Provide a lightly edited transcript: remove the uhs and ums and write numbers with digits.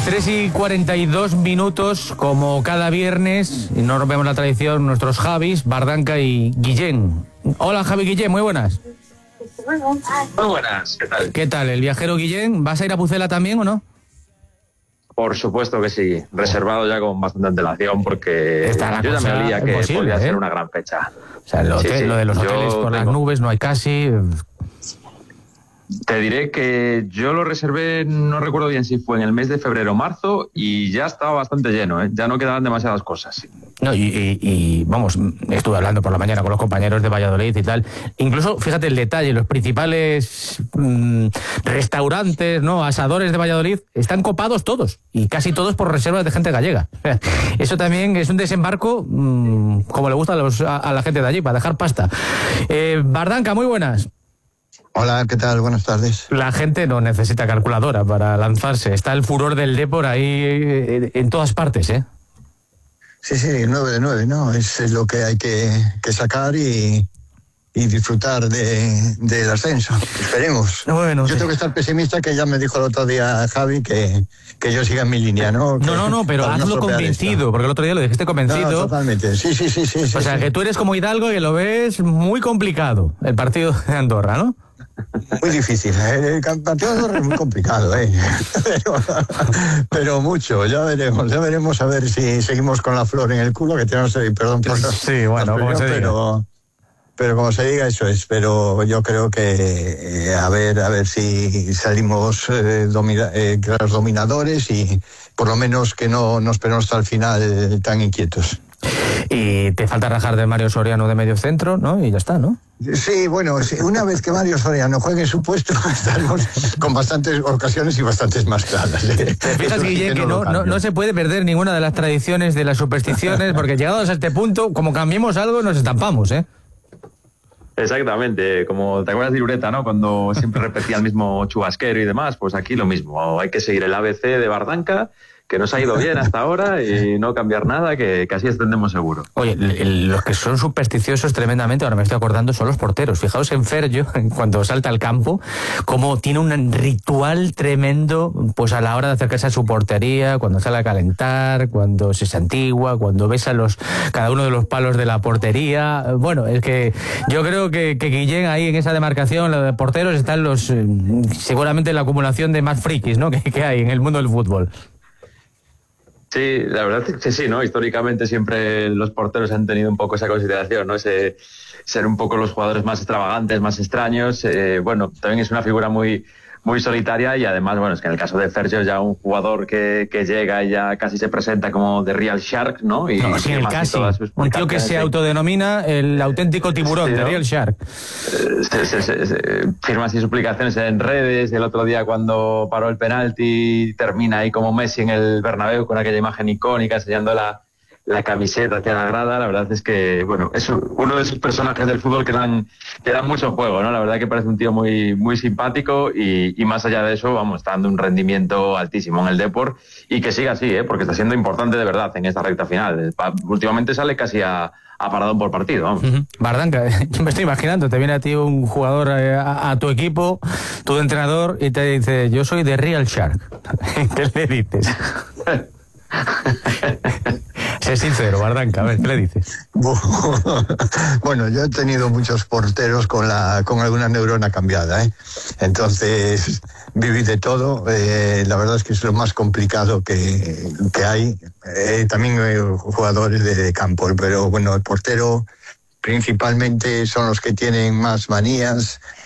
3:42, como cada viernes, y no rompemos la tradición, nuestros Javis, Bardanca y Guillén. Hola Javi, Guillén, muy buenas. Muy buenas, ¿qué tal? ¿Qué tal, el viajero Guillén? ¿Vas a ir a Pucela también o no? Por supuesto que sí, reservado ya con bastante antelación porque yo ya me olía que podía ser una gran fecha. O sea, lo de los hoteles por las nubes no hay casi. Te diré que yo lo reservé, no recuerdo bien si fue en el mes de febrero o marzo, y ya estaba bastante lleno, ya no quedaban demasiadas cosas. No, y vamos, estuve hablando por la mañana con los compañeros de Valladolid y tal. Incluso, fíjate el detalle, los principales restaurantes, ¿no?, asadores de Valladolid están copados todos, y casi todos por reservas de gente gallega. Eso también es un desembarco como le gusta a la gente de allí, para dejar pasta. Bardanca, muy buenas. Hola, ¿qué tal? Buenas tardes. La gente no necesita calculadora para lanzarse. Está el furor del Depor ahí en todas partes, ¿eh? Sí, 9 de 9, ¿no? Es lo que hay que sacar y disfrutar del ascenso. Esperemos. Bueno, yo tengo que estar pesimista, que ya me dijo el otro día Javi que yo siga en mi línea, ¿no? No, pero hazlo convencido, porque el otro día lo dijiste convencido. No, totalmente, sí. O sea, que tú eres como Hidalgo y lo ves muy complicado, el partido de Andorra, ¿no? Muy difícil, el partido de Andorra es muy complicado, pero mucho, ya veremos a ver si seguimos con la flor en el culo, que tenemos, perdón por sí, bueno, como se diga. Pero como se diga, eso es. Pero yo creo que a ver si salimos los dominadores, y por lo menos que no nos esperemos hasta el final tan inquietos. Y te falta rajar de Mario Soriano de medio centro, ¿no? Y ya está, ¿no? Sí, bueno, una vez que Mario Soriano juegue en su puesto, estaremos con bastantes ocasiones y bastantes más claras. ¿Te fijas, Guillén, que no se puede perder ninguna de las tradiciones, de las supersticiones, porque llegados a este punto, como cambiemos algo, nos estampamos, ¿eh? Exactamente, como te acuerdas de Irureta, ¿no? Cuando siempre repetía el mismo chubasquero y demás, pues aquí lo mismo. Hay que seguir el ABC de Bardanca, que nos ha ido bien hasta ahora, y no cambiar nada, que así ascendemos seguro. Oye, los que son supersticiosos tremendamente, ahora me estoy acordando, son los porteros. Fijaos en Ferjo, cuando salta al campo, como tiene un ritual tremendo, pues a la hora de acercarse a su portería, cuando sale a calentar, cuando se santigua, cuando besa cada uno de los palos de la portería. Bueno, es que yo creo que Guillén ahí en esa demarcación, lo de porteros, están seguramente la acumulación de más frikis, ¿no?, que hay en el mundo del fútbol. Sí, la verdad es que sí, ¿no? Históricamente siempre los porteros han tenido un poco esa consideración, ¿no? Ese ser un poco los jugadores más extravagantes, más extraños. Bueno, también es una figura muy solitaria, y además, bueno, es que en el caso de Ferjo, ya un jugador que llega y ya casi se presenta como The Real Shark, ¿no? Y no, sí, el casi. Un tío que se autodenomina el auténtico tiburón, The Real Shark. Firma así suplicaciones en redes. El otro día, cuando paró el penalti, termina ahí como Messi en el Bernabéu con aquella imagen icónica enseñando la camiseta hacia la grada. La verdad es que, bueno, es uno de esos personajes del fútbol que dan mucho juego, ¿no? La verdad que parece un tío muy simpático, y más allá de eso, vamos, está dando un rendimiento altísimo en el Depor, y que siga así, porque está siendo importante de verdad en esta recta final. Últimamente sale casi a paradón por partido, vamos. Bardanca, yo me estoy imaginando, te viene a ti un jugador a tu equipo, tu entrenador, y te dice: yo soy The Real Shark. ¿Qué le dices? Sé sincero, Bardanca, a ver, ¿qué le dices? Bueno, yo he tenido muchos porteros con alguna neurona cambiada, entonces viví de todo. La verdad es que es lo más complicado que hay. También jugadores de campo, pero bueno, el portero principalmente son los que tienen más manías,